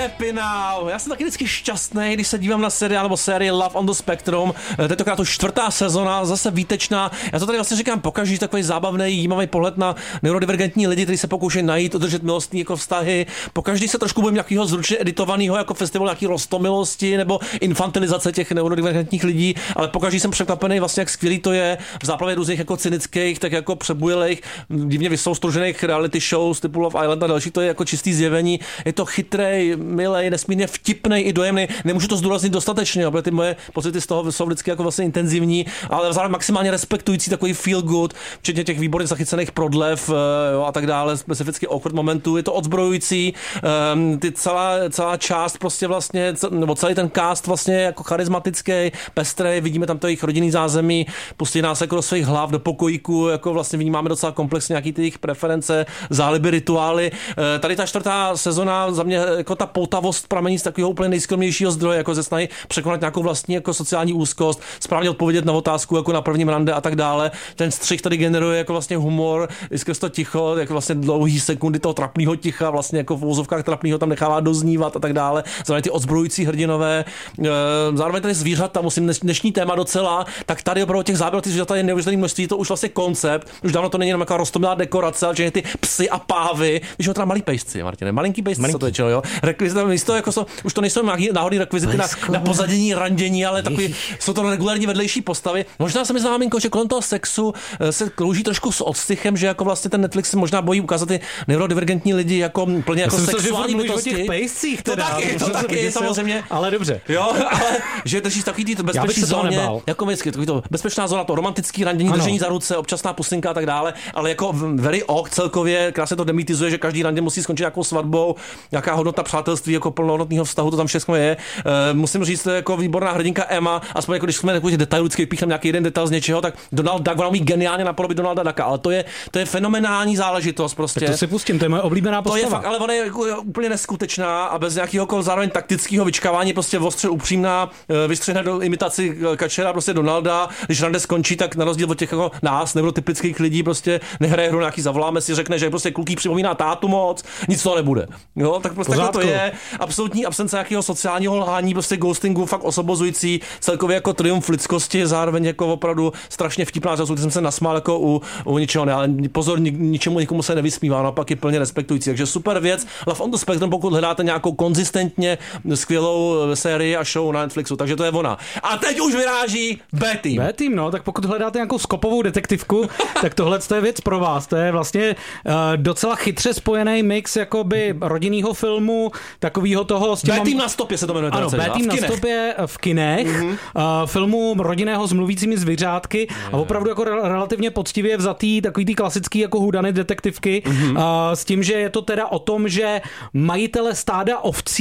happy now. Já jsem taky vždycky šťastný, když se dívám na seriál nebo sérii Love on the Spectrum. Tentokrát to 4. sezona, zase výtečná. Já to tady vlastně říkám pokaždé, takový zábavný, jímavý pohled na neurodivergentní lidi, kteří se pokoušejí najít, udržet milostní jako vztahy. Pokaždý se trošku bojím nějakého zručně editovaného jako festival nějaký rostomilosti nebo infantilizace těch neurodivergentních lidí, ale pokaždý jsem překvapený vlastně, jak skvělý to je v záplavě různých jako cynických, tak jako přebujelých, divně vysoustružených reality shows typu Love Island a další, to je jako čistý zjevení. Je to chytrej, milej, nesmírně vtipnej i dojemný. Nemůžu to zdůraznit dostatečně, protože ty moje pocity z toho jsou vždycky jako vlastně intenzivní, ale zároveň maximálně respektující takový feel good, včetně těch výborně zachycených prodlev a tak dále, specificky awkward momentů. Je to odzbrojující, ty celá část prostě vlastně, nebo celý ten cast vlastně jako charismatický, pestrý, vidíme tam to jejich rodinný zázemí, pustí nás jako do svých hlav, do pokojíku, jako vlastně vnímáme docela komplexně nějaký ty jejich preference, záliby, rituály. Tady ta 4. sezona za mě jako ta poutavost pramení z takového úplně nejskromnějšího zdroje, jako ze snahy překonat nějakou vlastní jako sociální úzkost, správně odpovědět na otázku jako na prvním rande a tak dále. Ten střih tady generuje jako vlastně humor, i skrz to ticho, jako vlastně dlouhý sekundy toho trapného ticha, vlastně jako v úzovkách trapného tam nechává doznívat a tak dále. Zároveň ty odzbrojující hrdinové, zároveň tady zvířata, musím dnešní téma docela, tak tady opravdu těch záběrů ty zvířata je neuvěřitelné množství, to už vlastně koncept, už dávno to není jenom jako roztomilá dekorace, ale že ty psy a pávy, víš, ho teda malý pejsci, Martine, malinký pejsci, co to je, čo, jo? Rekvizita místo jako už to nejsou náhodný rekvizity na pozadění, randění, ale takový, jsou to regulární vedlejší postavy. Možná se mi zdá, že kolem toho sexu se klouží trošku s odstychem, že jako vlastně ten Netflix se možná bojí ukázat ty neurodivergentní lidi jako plně jako sexuální bytosti. O těch pejscích teda. To taky samozřejmě. Ale dobře. Jo, ale že držíš takový ty bezpečný zóně, jako vždycky, takový to bezpečná zóna, to romantický randění, držení za ruce, občasná pusinka a tak dále, ale jako very ok celkově, krásně to demitizuje, že každý randě musí skončit nějakou svatbou, nějaká hodnota přátelství, jako plnohodnotného vztahu, to tam všechno je. Musím říct, to je jako výborná hrdinka Emma, aspoň jako když jsme takový detail, vždycky píchneme nějaký jeden detail z něčeho, tak Donald Duck, ona umí geniálně napodobit Donalda Ducka, ale to je fenomenální záležitost prostě. Tak to si pustím, to je moje oblíbená postava. To je fakt, ale ona je jako úplně neskutečná a bez nějakého zároveň taktického vyčkávání prostě ostře upřímná, vystřihne do imitaci kačera prostě Donalda, když rande skončí, tak na rozdíl od těch jako nás, neurotypických lidí, prostě nehraje hru nějaký zavoláme si, řekne, že prostě kluký připomíná tátu moc, nic toho nebude. Jo, tak prostě to je absolutní absence nějakého sociálního lhání, prostě ghostingu, fakt osobozující, celkově jako triumf lidskosti, zároveň jako opravdu strašně vtipná, že jsem se nasmál jako u ničeho, ne, ale pozor, nikomu se nevysmívá, naopak je plně respektující. Takže super věc. Love on the Spectrum, pokud hledáte nějakou konzistentně skvělou sérii a show na Netflixu, takže to je ona. A teď už vyráží B-Team. B-Team, no, tak pokud hledáte nějakou skopovou detektivku, tak tohle je věc pro vás. To je vlastně docela chytře spojený mix jakoby rodinného filmu, takového toho s tím B-Team na stopě se to jmenuje. Ano, B-Team na stopě v kinech, filmu rodinného s mluvícími zvířátky a opravdu jako relativně poctivě vzatý takový ty klasický jako whodunit detektivky s tím, že je to teda o tom, že majitel stáda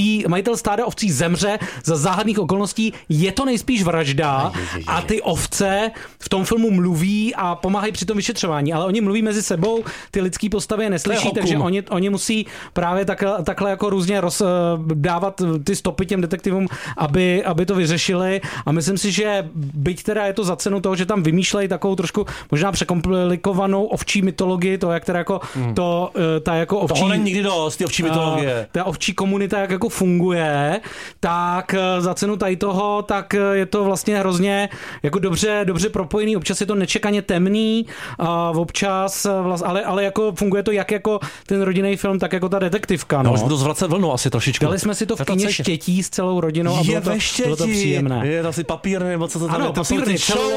ovcí zemře za záhadných okolností, je to nejspíš vražda a ty ovce v tom filmu mluví a pomáhají při tom vyšetřování, ale oni mluví mezi sebou, ty lidský postavy je neslyší, takže oni musí právě takhle jako různě dávat ty stopy těm detektivům, aby to vyřešili a myslím si, že byť teda je to za cenu toho, že tam vymýšlejí takovou trošku možná překomplikovanou ovčí mytologii, to jak teda jako ta jako ovčí... Toho není nikdy dost, ty ovčí mytologie. Ta ovčí komunita jak jako funguje, tak za cenu tady toho, tak je to vlastně hrozně jako dobře propojený, občas je to nečekaně temný, občas, ale jako funguje to jak jako ten rodinný film, tak jako ta detektivka. No, už budu zvracet vlnu asi trošičku. Dali jsme si to v kyně Štětí s celou rodinou a bylo to příjemné. Je to asi papír, nebo co to tam je? Ano, papírny,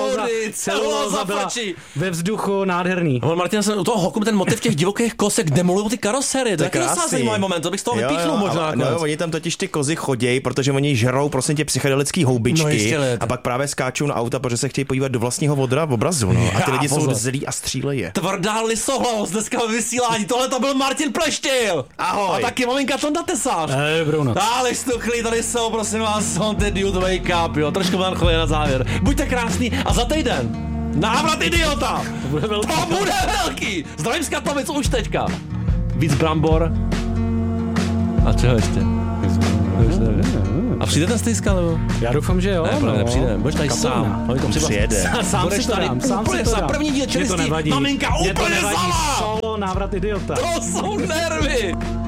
celulóza byla ve vzduchu nádherný. Martin, jsem u toho hoku ten motiv těch divokých kos, jak demolují ty karosery. To je krásný můj moment, to bych z toho vypíchnul možná. No, oni tam totiž ty kozy chodějí, protože oni žerou prostě tě psychedelický houbičky a pak právě skáčou na auta, protože se chtějí podívat do vlastního obrazu. No. A ty lidi jsou zlí a střílejí je. Tvrdá lisohlavost dneska ve vysílání. Tohle to byl Martin Pleštil. Ahoj. A taky maminka Tonda Tesář. Bruno. Ale stuchlí, tady jsou, prosím vás, on the dude wake up, jo. Trošku melancholie na závěr. Buďte krásný a za týden návrat idiota. To bude velký. Zdravím z Katovic už teďka. Víc brambor. A čeho ještě? A přijde ten stejska, nebo? Já doufám, že jo. Ne, nepřijde. Budeš tady sám. Přijede. Sám si to dám. Úplně za první díl čelistý. Maminka úplně vzala. Solo návrat idiota. To jsou nervy.